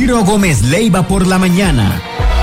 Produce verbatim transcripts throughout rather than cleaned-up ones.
Ciro Gómez Leiva por la mañana.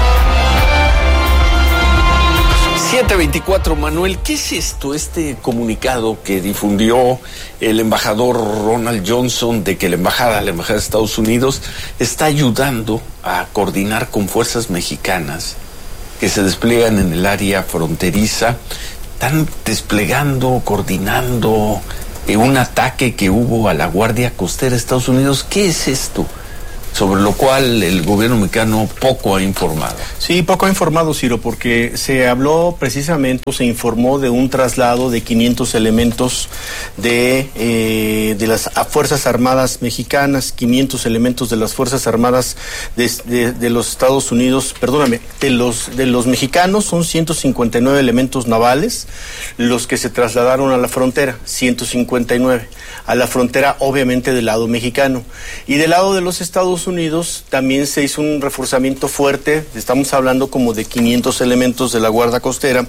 siete veinticuatro, Manuel, ¿qué es esto, este comunicado que difundió el embajador Ronald Johnson de que la embajada, la embajada de Estados Unidos está ayudando a coordinar con fuerzas mexicanas que se despliegan en el área fronteriza? Están desplegando, coordinando eh, un ataque que hubo a la Guardia Costera de Estados Unidos. ¿Qué es esto? Sobre lo cual el gobierno mexicano poco ha informado. Sí, poco ha informado, Ciro, porque se habló precisamente, se informó de un traslado de quinientos elementos de, eh, de las Fuerzas Armadas mexicanas, quinientos elementos de las Fuerzas Armadas de, de, de los Estados Unidos, perdóname, de los, de los mexicanos son ciento cincuenta y nueve elementos navales, los que se trasladaron a la frontera, ciento cincuenta y nueve, a la frontera obviamente del lado mexicano. Y del lado de los Estados Unidos también se hizo un reforzamiento fuerte, estamos hablando como de quinientos elementos de la Guardia Costera,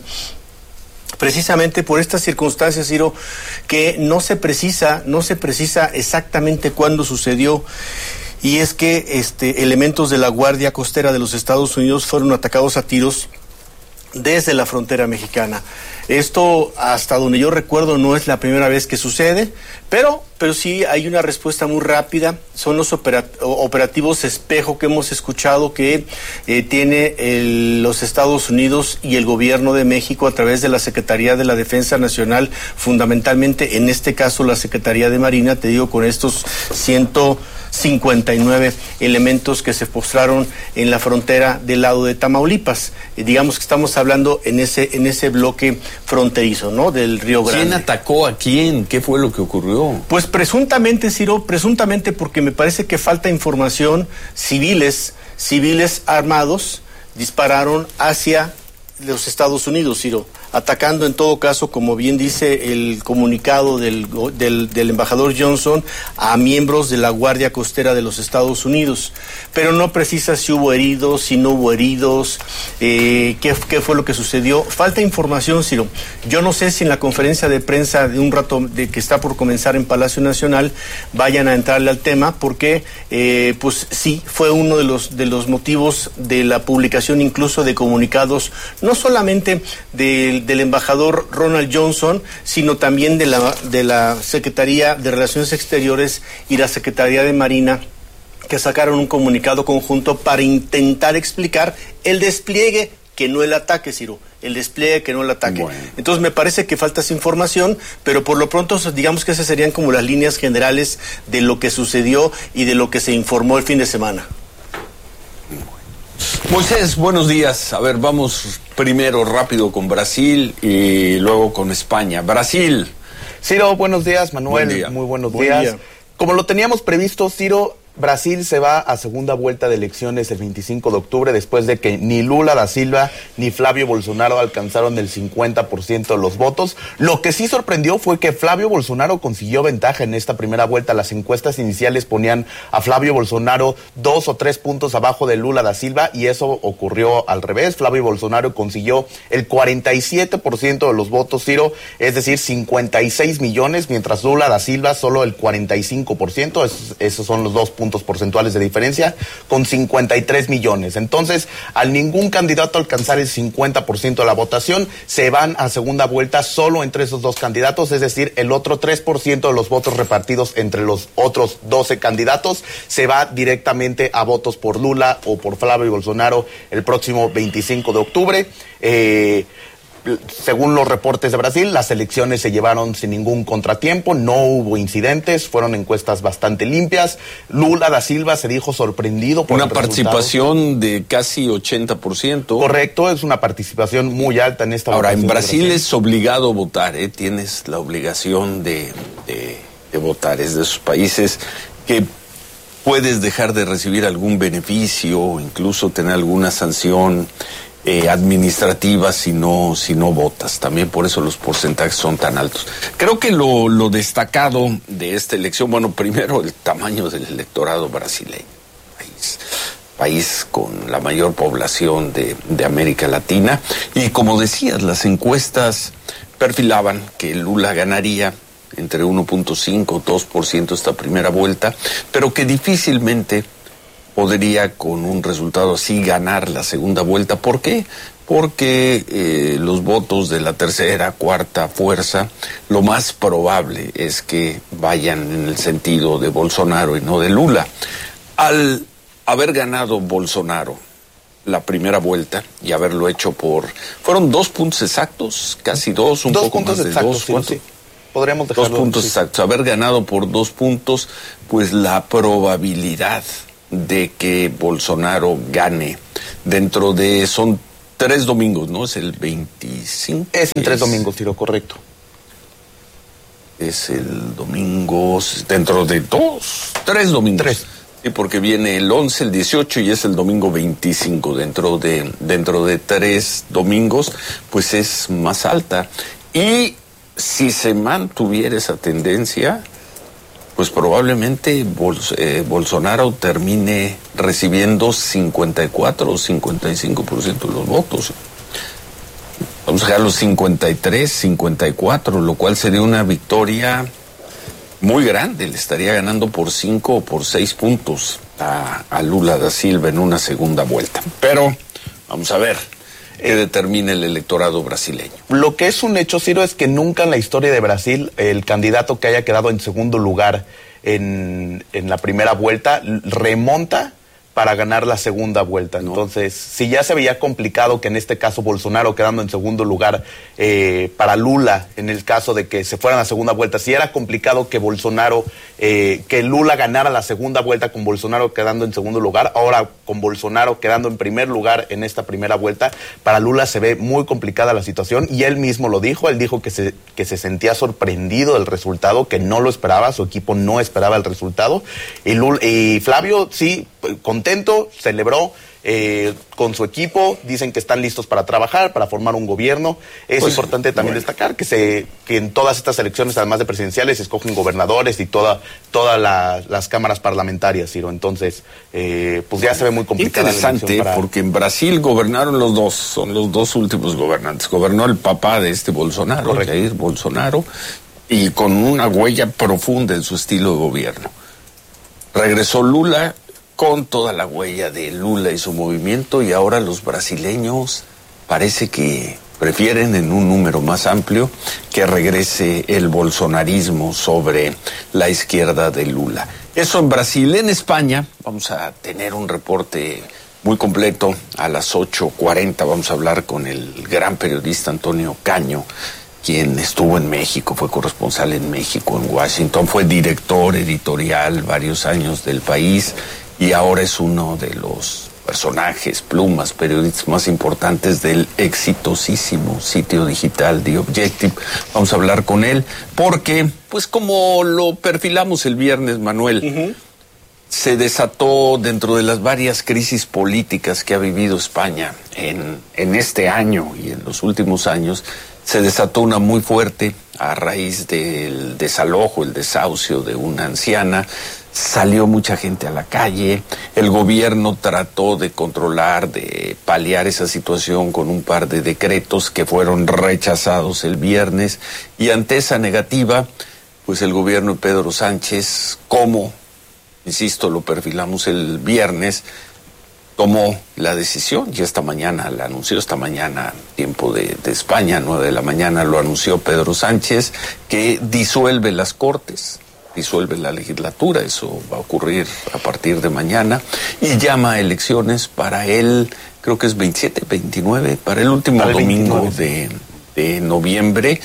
precisamente por estas circunstancias, Ciro, que no se precisa, no se precisa exactamente cuándo sucedió. Y es que este, elementos de la Guardia Costera de los Estados Unidos fueron atacados a tiros desde la frontera mexicana. Esto, hasta donde yo recuerdo, no es la primera vez que sucede, pero, pero sí hay una respuesta muy rápida. Son los operat- operativos espejo que hemos escuchado que eh, tiene el, los Estados Unidos y el gobierno de México a través de la Secretaría de la Defensa Nacional, fundamentalmente en este caso la Secretaría de Marina, te digo, con estos ciento cincuenta y nueve elementos que se postraron en la frontera del lado de Tamaulipas. Eh, digamos que estamos hablando en ese, en ese bloque fronterizo, ¿no? Del Río Grande. ¿Quién atacó a quién? ¿Qué fue lo que ocurrió? Pues presuntamente, Ciro, presuntamente porque me parece que falta información, civiles, civiles armados dispararon hacia los Estados Unidos, Ciro, atacando en todo caso, como bien dice el comunicado del, del, del embajador Johnson, a miembros de la Guardia Costera de los Estados Unidos, pero no precisa si hubo heridos, si no hubo heridos, eh, qué, qué fue lo que sucedió. Falta información, Ciro. Yo no sé si en la conferencia de prensa de un rato de que está por comenzar en Palacio Nacional vayan a entrarle al tema, porque eh, pues sí, fue uno de los, de los motivos de la publicación incluso de comunicados, no solamente del, del embajador Ronald Johnson, sino también de la, de la Secretaría de Relaciones Exteriores y la Secretaría de Marina, que sacaron un comunicado conjunto para intentar explicar el despliegue, que no el ataque, Ciro, el despliegue, que no el ataque. Bueno. Entonces me parece que falta esa información, pero por lo pronto digamos que esas serían como las líneas generales de lo que sucedió y de lo que se informó el fin de semana. Moisés, buenos días. A ver, vamos primero rápido con Brasil y luego con España. Brasil. Ciro, buenos días. Manuel, Buen día. Muy buenos Buen días. Día. Como lo teníamos previsto, Ciro, Brasil se va a segunda vuelta de elecciones el veinticinco de octubre después de que ni Lula da Silva ni Flavio Bolsonaro alcanzaron el cincuenta por ciento de los votos. Lo que sí sorprendió fue que Flavio Bolsonaro consiguió ventaja en esta primera vuelta. Las encuestas iniciales ponían a Flavio Bolsonaro dos o tres puntos abajo de Lula da Silva y eso ocurrió al revés. Flavio Bolsonaro consiguió el cuarenta y siete por ciento de los votos, Ciro, es decir, cincuenta y seis millones, mientras Lula da Silva solo el cuarenta y cinco por ciento. Esos, esos son los dos puntos puntos porcentuales de diferencia, con cincuenta y tres millones. Entonces, al ningún candidato alcanzar el cincuenta por ciento de la votación, se van a segunda vuelta solo entre esos dos candidatos, es decir, el otro tres por ciento de los votos repartidos entre los otros doce candidatos se va directamente a votos por Lula o por Flavio Bolsonaro el próximo veinticinco de octubre. Eh... Según los reportes de Brasil, las elecciones se llevaron sin ningún contratiempo, no hubo incidentes, fueron encuestas bastante limpias. Lula da Silva se dijo sorprendido por una participación de casi ochenta por ciento. Correcto, es una participación muy alta en esta Ahora, en Brasil, Brasil es obligado votar, ¿eh? Tienes la obligación de, de, de votar. Es de esos países que puedes dejar de recibir algún beneficio, incluso tener alguna sanción Eh, administrativas si no, si no votas. También por eso los porcentajes son tan altos. Creo que lo, lo destacado de esta elección, bueno, primero el tamaño del electorado brasileño. País, país con la mayor población de, de América Latina. Y como decías, las encuestas perfilaban que Lula ganaría entre uno punto cinco, dos por ciento esta primera vuelta, pero que difícilmente podría con un resultado así ganar la segunda vuelta. ¿Por qué? Porque eh, los votos de la tercera, cuarta fuerza, lo más probable es que vayan en el sentido de Bolsonaro y no de Lula. Al haber ganado Bolsonaro la primera vuelta y haberlo hecho por... Fueron dos puntos exactos, casi dos, un dos poco puntos más de exactos, dos. Sí, sí. Podríamos dejarlo. Dos puntos sí. exactos. Haber ganado por dos puntos, pues la probabilidad de que Bolsonaro gane dentro de... son tres domingos, ¿no? Es el veinticinco. Es en tres domingos, Ciro, correcto. Es el domingo, dentro de dos, tres domingos. Tres. Sí, porque viene el once, el dieciocho y es el domingo veinticinco. Dentro de, dentro de tres domingos, pues es más alta. Y si se mantuviera esa tendencia, pues probablemente Bols, eh, Bolsonaro termine recibiendo cincuenta y cuatro o cincuenta y cinco por ciento de los votos. Vamos a dejar los cincuenta y tres, cincuenta y cuatro, lo cual sería una victoria muy grande. Le estaría ganando por cinco o por seis puntos a, a Lula da Silva en una segunda vuelta. Pero vamos a ver qué determina el electorado brasileño. Lo que es un hecho, Ciro, es que nunca en la historia de Brasil el candidato que haya quedado en segundo lugar en, en la primera vuelta remonta para ganar la segunda vuelta. No. Entonces, si ya se veía complicado que en este caso Bolsonaro quedando en segundo lugar eh, para Lula, en el caso de que se fueran a la segunda vuelta, si era complicado que Bolsonaro, eh, que Lula ganara la segunda vuelta con Bolsonaro quedando en segundo lugar, ahora con Bolsonaro quedando en primer lugar en esta primera vuelta, para Lula se ve muy complicada la situación y él mismo lo dijo, él dijo que se, que se sentía sorprendido del resultado, que no lo esperaba, su equipo no esperaba el resultado, y, Lula, y Flavio sí, contento, celebró eh, con su equipo, dicen que están listos para trabajar, para formar un gobierno. Es pues, importante también bueno. destacar que se que en todas estas elecciones, además de presidenciales, se escogen gobernadores y toda, todas la, las cámaras parlamentarias, Ciro. Entonces, eh, pues ya se ve muy complicada. Interesante, la para... porque en Brasil gobernaron los dos, son los dos últimos gobernantes. Gobernó el papá de este Bolsonaro, Correcto. Jair Bolsonaro, y con una huella profunda en su estilo de gobierno. Regresó Lula con toda la huella de Lula y su movimiento, y ahora los brasileños parece que prefieren en un número más amplio que regrese el bolsonarismo sobre la izquierda de Lula. Eso en Brasil. En España vamos a tener un reporte muy completo a las ocho cuarenta. Vamos a hablar con el gran periodista Antonio Caño, quien estuvo en México, fue corresponsal en México, en Washington, fue director editorial varios años del País, y ahora es uno de los personajes, plumas, periodistas más importantes del exitosísimo sitio digital The Objective. Vamos a hablar con él porque, pues como lo perfilamos el viernes, Manuel, uh-huh. se desató dentro de las varias crisis políticas que ha vivido España en, en este año y en los últimos años, se desató una muy fuerte a raíz del desalojo, el desahucio de una anciana. Salió mucha gente a la calle, el gobierno trató de controlar, de paliar esa situación con un par de decretos que fueron rechazados el viernes, y ante esa negativa, pues el gobierno de Pedro Sánchez, como, insisto, lo perfilamos el viernes, tomó la decisión, y esta mañana la anunció, esta mañana, tiempo de, de España, nueve de la mañana, lo anunció Pedro Sánchez, que disuelve las Cortes, disuelve la legislatura, eso va a ocurrir a partir de mañana, y llama a elecciones para el, creo que es veintisiete, veintinueve, para el último para el domingo de, de noviembre.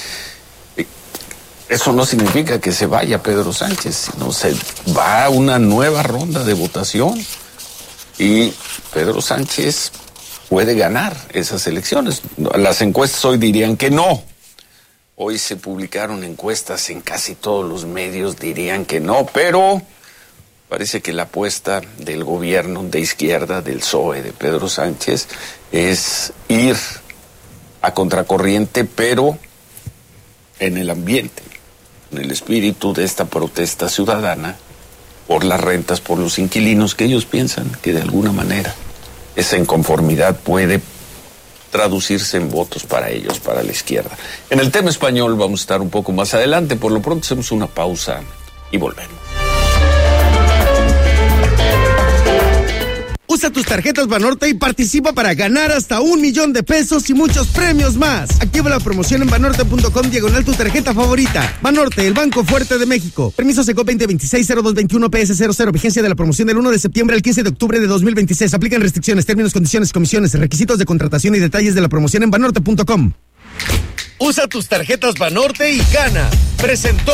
Eso no significa que se vaya Pedro Sánchez, sino se va a una nueva ronda de votación, y Pedro Sánchez puede ganar esas elecciones. Las encuestas hoy dirían que no. Hoy se publicaron encuestas en casi todos los medios, dirían que no, pero parece que la apuesta del gobierno de izquierda, del P S O E, de Pedro Sánchez, es ir a contracorriente, pero en el ambiente, en el espíritu de esta protesta ciudadana por las rentas, por los inquilinos, que ellos piensan que de alguna manera esa inconformidad puede traducirse en votos para ellos, para la izquierda. En el tema español vamos a estar un poco más adelante. Por lo pronto hacemos una pausa y volvemos. Usa tus tarjetas Banorte y participa para ganar hasta un millón de pesos y muchos premios más. Activa la promoción en banorte punto com diagonal tu tarjeta favorita. Banorte, el banco fuerte de México. Permiso Secop veinte veintiséis cero dos veintiuno P S cero cero. Vigencia de la promoción del uno de septiembre al quince de octubre de dos mil veintiséis. Aplican restricciones, términos, condiciones, comisiones, requisitos de contratación y detalles de la promoción en banorte punto com. Usa tus tarjetas Banorte y gana. Presentó.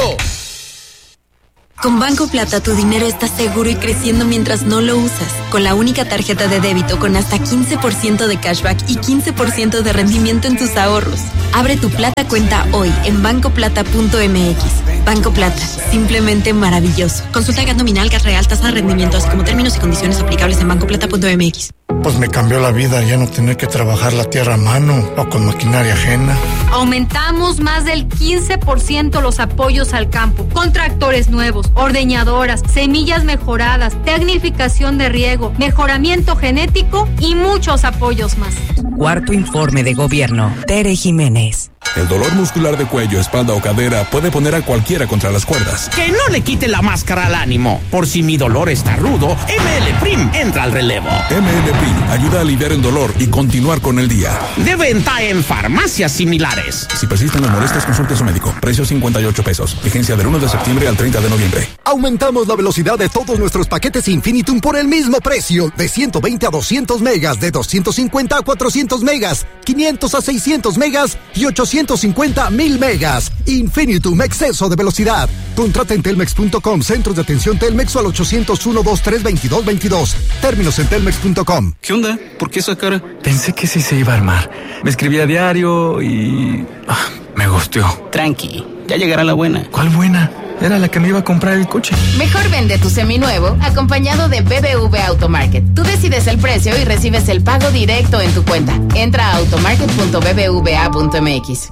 Con Banco Plata tu dinero está seguro y creciendo mientras no lo usas. Con la única tarjeta de débito con hasta quince por ciento de cashback y quince por ciento de rendimiento en tus ahorros. Abre tu Plata cuenta hoy en banco plata punto m x. Banco Plata, simplemente maravilloso. Consulta gas nominal, gas real, tasa de rendimiento, así como términos y condiciones aplicables en banco plata punto m x. Pues me cambió la vida ya no tener que trabajar la tierra a mano o con maquinaria ajena. Aumentamos más del quince por ciento los apoyos al campo, con tractores nuevos, ordeñadoras, semillas mejoradas, tecnificación de riego, mejoramiento genético y muchos apoyos más. Cuarto informe de gobierno. Tere Jiménez. El dolor muscular de cuello, espalda o cadera puede poner a cualquiera contra las cuerdas. Que no le quite la máscara al ánimo. Por si mi dolor está rudo, M L Prim entra al relevo. M L Prim ayuda a aliviar el dolor y continuar con el día. De venta en farmacias similares. Si persisten las molestias, consulte a su médico. Precio cincuenta y ocho pesos. Vigencia del uno de septiembre al treinta de noviembre. Aumentamos la velocidad de todos nuestros paquetes Infinitum por el mismo precio. De ciento veinte a doscientos megas, de doscientos cincuenta a cuatrocientos megas, quinientos a seiscientos megas y ochocientos cincuenta mil megas. Infinitum, exceso de velocidad. Contrata en telmex punto com, centros de atención Telmex o al ochocientos uno, veintitrés, veintidós, veintidós. Términos en telmex punto com. ¿Qué onda? ¿Por qué esa cara? Pensé que sí se iba a armar. Me escribí a diario y... Ah, me gusteó. Tranqui, ya llegará la buena. ¿Cuál buena? Era la que me iba a comprar el coche. Mejor vende tu seminuevo acompañado de B B V Automarket. Tú decides el precio y recibes el pago directo en tu cuenta. Entra a automarket punto b b v a punto m x.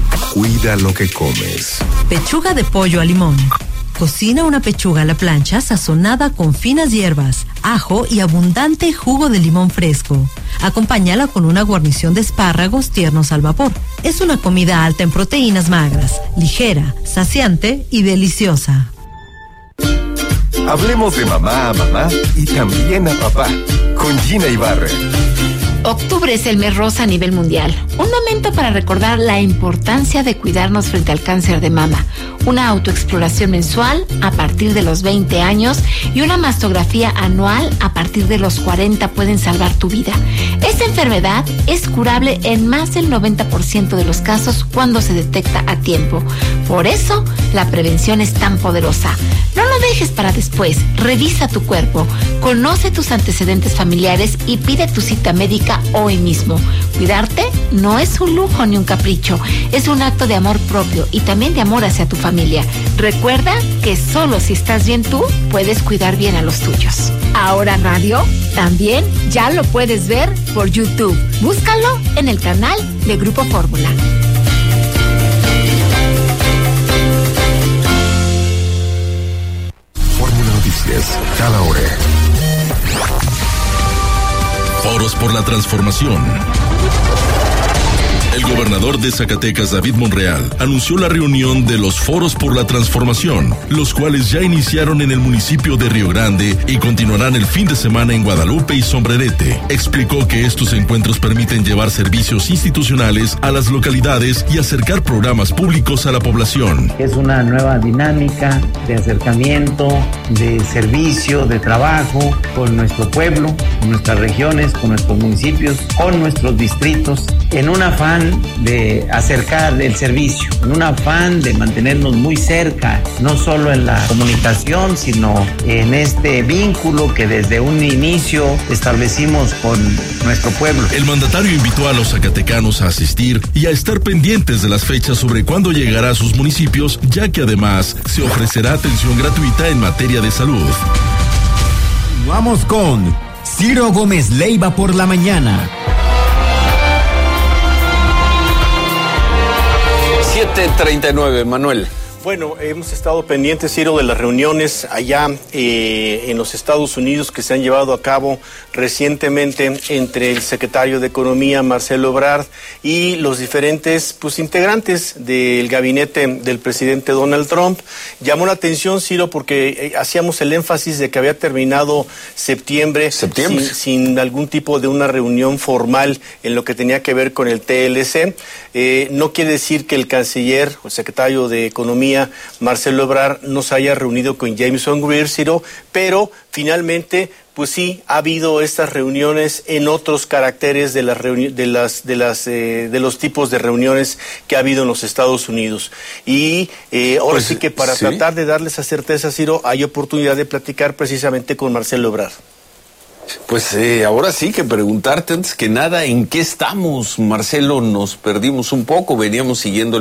Cuida lo que comes. Pechuga de pollo a limón. Cocina una pechuga a la plancha sazonada con finas hierbas, ajo y abundante jugo de limón fresco. Acompáñala con una guarnición de espárragos tiernos al vapor. Es una comida alta en proteínas magras, ligera, saciante y deliciosa. Hablemos de mamá a mamá y también a papá, con Gina Ibarra. Octubre es el mes rosa a nivel mundial. Un momento para recordar la importancia de cuidarnos frente al cáncer de mama. Una autoexploración mensual a partir de los veinte años y una mastografía anual a partir de los cuarenta pueden salvar tu vida. Esta enfermedad es curable en más del noventa por ciento de los casos cuando se detecta a tiempo. Por eso, la prevención es tan poderosa. No lo dejes para después. Revisa tu cuerpo, conoce tus antecedentes familiares y pide tu cita médica hoy mismo. Cuidarte no es un lujo ni un capricho, es un acto de amor propio y también de amor hacia tu familia. Recuerda que solo si estás bien tú, puedes cuidar bien a los tuyos. Ahora Radio también ya lo puedes ver por YouTube. Búscalo en el canal de Grupo Fórmula. Fórmula Noticias, cada hora. Foros por la transformación. El gobernador de Zacatecas, David Monreal, anunció la reunión de los Foros por la Transformación, los cuales ya iniciaron en el municipio de Río Grande y continuarán el fin de semana en Guadalupe y Sombrerete. Explicó que estos encuentros permiten llevar servicios institucionales a las localidades y acercar programas públicos a la población. Es una nueva dinámica de acercamiento, de servicio, de trabajo con nuestro pueblo, con nuestras regiones, con nuestros municipios, con nuestros distritos, en un afán de acercar el servicio, en un afán de mantenernos muy cerca, no solo en la comunicación, sino en este vínculo que desde un inicio establecimos con nuestro pueblo. El mandatario invitó a los zacatecanos a asistir y a estar pendientes de las fechas sobre cuándo llegará a sus municipios, ya que además se ofrecerá atención gratuita en materia de salud. Vamos con Ciro Gómez Leiva por la mañana. siete treinta y nueve, Manuel. Bueno, hemos estado pendientes, Ciro, de las reuniones allá eh, en los Estados Unidos que se han llevado a cabo recientemente entre el secretario de Economía, Marcelo Ebrard, y los diferentes pues, integrantes del gabinete del presidente Donald Trump. Llamó la atención, Ciro, porque eh, hacíamos el énfasis de que había terminado septiembre, ¿Septiembre? Sin, sin algún tipo de una reunión formal en lo que tenía que ver con el T L C. Eh, no quiere decir que el canciller, o el secretario de Economía, Marcelo Ebrard, no se haya reunido con Jameson Greer, Ciro, pero finalmente, pues sí, ha habido estas reuniones en otros caracteres de las reuni- de las de las eh, de los tipos de reuniones que ha habido en los Estados Unidos. Y eh, ahora pues, sí que para ¿sí? tratar de darle esa certeza, Ciro, hay oportunidad de platicar precisamente con Marcelo Ebrard. Pues eh, ahora sí que preguntarte antes que nada, ¿en qué estamos, Marcelo? Nos perdimos un poco, veníamos siguiendo el